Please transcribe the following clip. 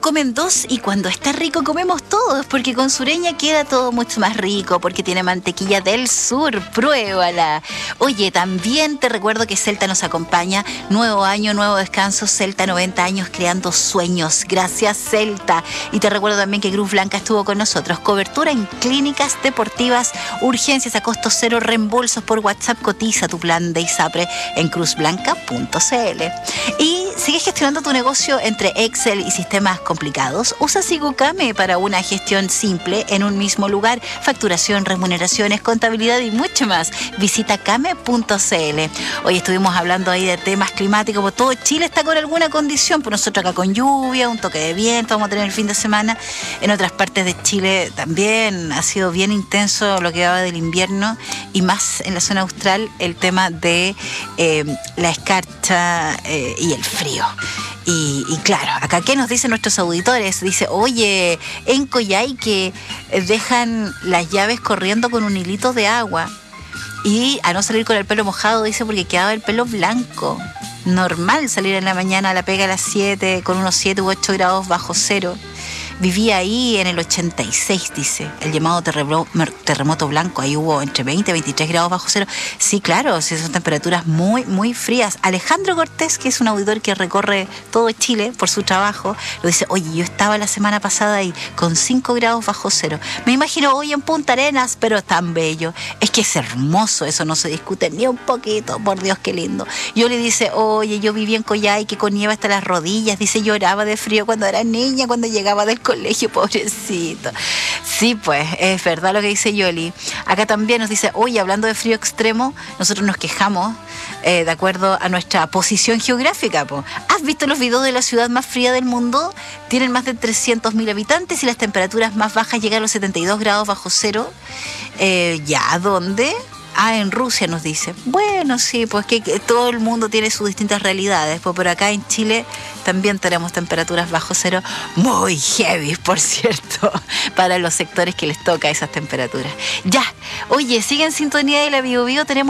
comen dos y cuando está rico comemos todos, porque con Sureña queda todo mucho más rico, porque tiene mantequilla del sur, pruébala. Oye, también te recuerdo que Celta nos acompaña, nuevo año, nuevo descanso, Celta 90 años creando sueños, gracias Celta. Y te recuerdo también que Cruz Blanca estuvo con nosotros, cobertura en clínicas deportivas, urgencias a costo cero, reembolsos por WhatsApp, cotiza tu plan de ISAPRE en cruzblanca.cl. Y sigues gestionando tu negocio entre Excel y sistemas complicados. Usa Sigocame para una gestión simple en un mismo lugar. Facturación, remuneraciones, contabilidad y mucho más. Visita came.cl. Hoy estuvimos hablando ahí de temas climáticos, porque todo Chile está con alguna condición. Pues nosotros acá con lluvia, un toque de viento, vamos a tener el fin de semana. En otras partes de Chile también ha sido bien intenso lo que va del invierno y más en la zona austral el tema de la escarcha y el frío. Y claro, acá ¿qué nos dicen nuestros auditores? Dice, oye, en Coyhaique dejan las llaves corriendo con un hilito de agua y a no salir con el pelo mojado, dice, porque quedaba el pelo blanco. Normal salir en la mañana a la pega a las 7 con unos 7 u 8 grados bajo cero. Vivía ahí en el 86, dice, el llamado terremoto blanco. Ahí hubo entre 20 y 23 grados bajo cero. Sí, claro, sí, son temperaturas muy, muy frías. Alejandro Cortés, que es un auditor que recorre todo Chile por su trabajo, lo dice, oye, yo estaba la semana pasada ahí con 5 grados bajo cero. Me imagino hoy en Punta Arenas, pero tan bello. Es que es hermoso, eso no se discute ni un poquito. Por Dios, qué lindo. Yo le dice, oye, yo viví en Coyhaique con nieve hasta las rodillas. Dice, lloraba de frío cuando era niña, cuando llegaba del colegio, pobrecito. Sí, pues, es verdad lo que dice Yoli. Acá también nos dice, oye, hablando de frío extremo, nosotros nos quejamos de acuerdo a nuestra posición geográfica, po. ¿Has visto los videos de la ciudad más fría del mundo? Tienen más de 300.000 habitantes y las temperaturas más bajas llegan a los 72 grados bajo cero. ¿Ya? ¿Dónde? Ah, en Rusia nos dice. Bueno, sí, pues que todo el mundo tiene sus distintas realidades, pues por acá en Chile también tenemos temperaturas bajo cero muy heavy, por cierto, para los sectores que les toca esas temperaturas. Ya, oye, sigue en sintonía de la Bio Bio, tenemos